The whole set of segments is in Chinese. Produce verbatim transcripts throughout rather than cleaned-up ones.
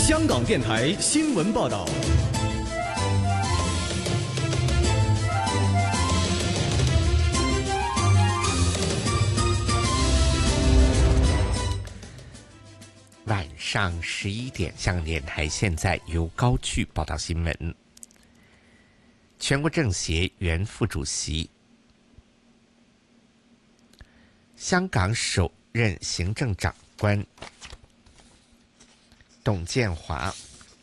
香港电台新闻报道。 晚上十一点，香港电台现在由高炬报道新闻。全国政协原副主席、香港首任行政长官董建华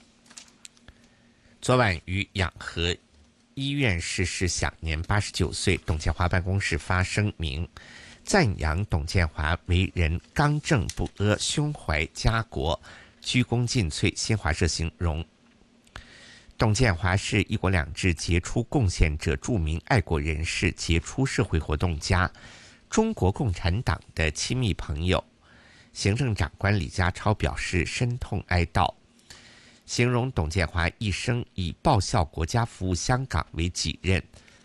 昨晚于养和医院逝世，享年八十九岁。董建华办公室发声明，赞扬董建华为人刚正不阿、胸怀家国、鞠躬尽瘁。新华社形容，董建华是一国两制杰出贡献者、著名爱国人士、杰出社会活动家、中国共产党的亲密朋友。行政长官李家超表示深痛哀悼，形容董建华一生以报效国家、服务香港为己任，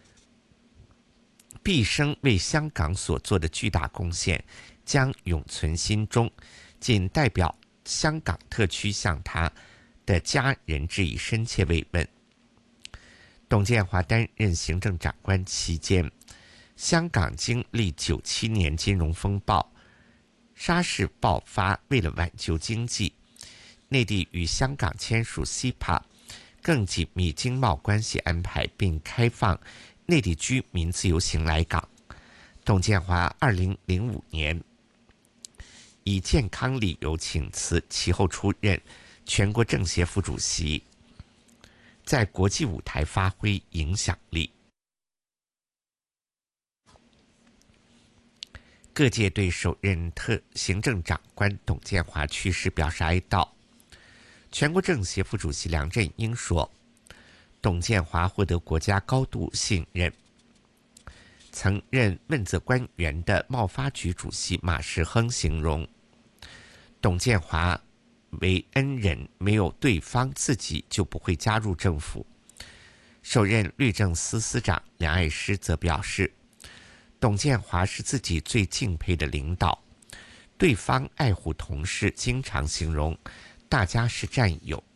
毕生为香港所做的巨大贡献将永存心中，仅代表香港特区向他的家人致以深切慰问。董建华担任行政长官期间，香港经历九七年金融风暴，沙士爆发，为了挽救经济，内地与香港签署 C E P A 更紧密经贸关系安排，并开放内地居民自由行来港。董建华二零零五年以健康理由请辞，其后出任全国政协副主席，在国际舞台发挥影响力。各界对首任特行政长官董建华去世表示哀悼。全国政协副主席梁振英说，董建华获得国家高度信任。曾任问责官员的贸发局主席马时亨形容，董建华为恩人，没有对方自己就不会加入政府。首任律政司司长梁爱诗则表示，董建华是自己最敬佩的领导，对方爱护同事，经常形容大家是战友。